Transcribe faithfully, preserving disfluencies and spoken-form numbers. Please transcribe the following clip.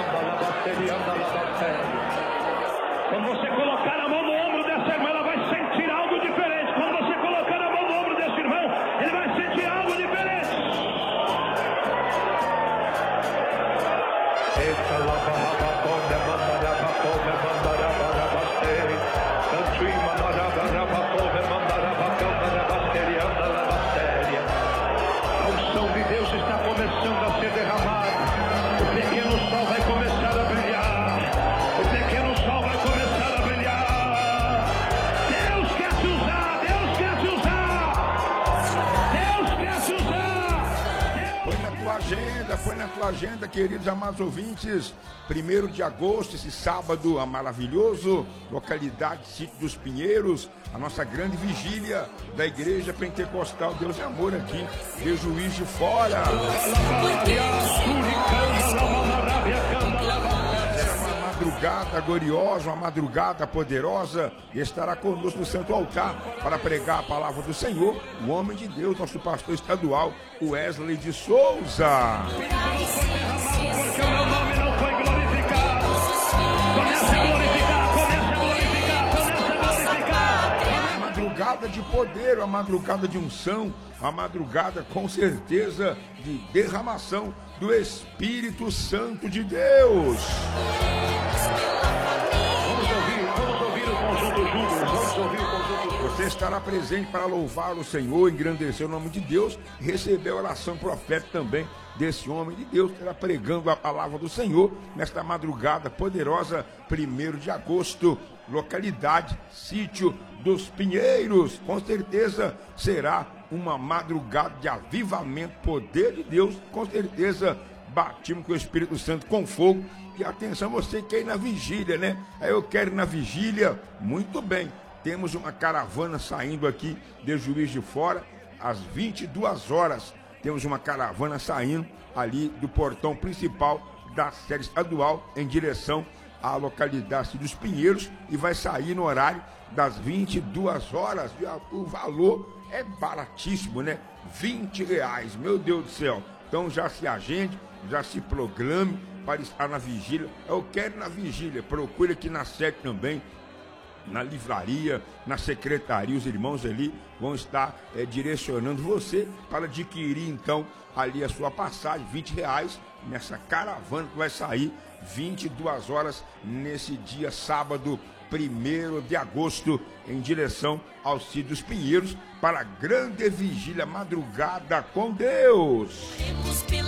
Quando você colocar a mão no ombro dessa irmã, ela vai sentir algo diferente. Quando você colocar a mão no ombro desse irmão, ele vai sentir algo diferente. Eita, lava, lava, ponda, mandara, bacoa, mandara, barabastei. Cantui, mandara, barabacoa, mandara, bacana, basteria, anda, bastéria. A unção de Deus está começando a ser derramada. O pequeno sol vai começar a brilhar. O pequeno sol vai começar a brilhar. Deus quer te usar. Deus quer te usar. Deus quer te usar. Põe na tua agenda, põe na tua agenda, queridos amados ouvintes. primeiro de agosto, esse sábado maravilhoso, localidade Sítio dos Pinheiros, a nossa grande vigília da Igreja Pentecostal Deus é Amor aqui, de Juiz de Fora. Uma madrugada gloriosa, uma madrugada poderosa, e estará conosco no Santo Altar para pregar a palavra do Senhor, o homem de Deus, nosso pastor estadual, Wesley de Souza. Porque o meu nome não foi glorificado. Comece a glorificar, comece a glorificar, comece a glorificar. Uma madrugada de poder, uma madrugada de unção, uma madrugada com certeza de derramação do Espírito Santo de Deus. Vamos ouvir, vamos ouvir o conjunto juntos, vamos ouvir o conjunto juntos. Você estará presente para louvar o Senhor, engrandecer o nome de Deus, e receber a oração profética também desse homem de Deus, que estará pregando a palavra do Senhor nesta madrugada poderosa, primeiro de agosto, localidade Sítio dos Pinheiros. Com certeza será uma madrugada de avivamento, poder de Deus, com certeza batimos com o Espírito Santo com fogo. E atenção, você quer ir na vigília, né? Aí eu quero ir na vigília, muito bem. Temos uma caravana saindo aqui de Juiz de Fora, às vinte e duas horas. Temos uma caravana saindo ali do portão principal da sede estadual em direção à localidade dos Pinheiros, e vai sair no horário das vinte e duas horas. O valor é baratíssimo, né? vinte reais, meu Deus do céu. Então já se agende, já se programe para estar na vigília. Eu quero ir na vigília, procure aqui na sede também, na livraria, na secretaria, os irmãos ali vão estar é, direcionando você para adquirir então ali a sua passagem, vinte reais, nessa caravana que vai sair vinte e duas horas nesse dia sábado, primeiro de agosto, em direção ao Sítio dos Pinheiros, para a grande vigília, madrugada com Deus.